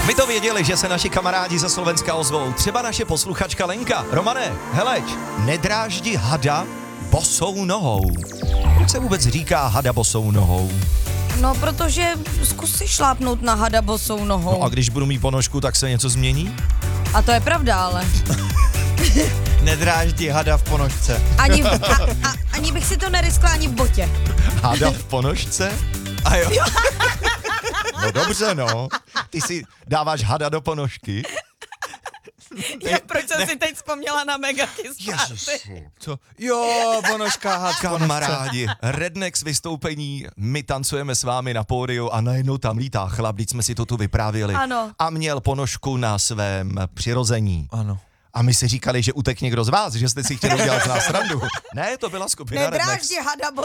My to věděli, že se naši kamarádi ze Slovenska ozvou. Třeba naše posluchačka Lenka. Romane, heleč, nedráždi hada bosou nohou. Proč se vůbec říká hada bosou nohou? No, protože zkus si šlápnout na hada bosou nohou. No a když budu mít ponožku, tak se něco změní? A to je pravda, ale. Nedráždi hada v ponožce. Ani bych si to neriskla ani v botě. Hada v ponožce? A jo. No dobře, no. Ty si dáváš hada do ponožky? Proč jsem si teď vzpomněla na Megakiss Party? Co? Jo, ponožka, had v ponožce. Kamarádi, Rednex vystoupení, my tancujeme s vámi na pódiu a najednou tam lítá chlap, vždyť jsme si to tu vyprávěli. Ano. A měl ponožku na svém přirození. Ano. A my si říkali, že utek někdo z vás, že jste si chtěli udělat z nás srandu. Ne, to byla skupina Rednex. Nedráždi hada